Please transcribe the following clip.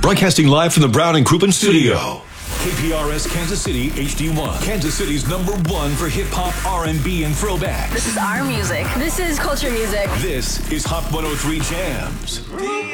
Broadcasting live from the Brown and Crouppen studio. KPRS Kansas City HD1. Kansas City's #1 for hip-hop, R&B, and throwback. This is our music. This is culture music. This is Hot 103 Jams.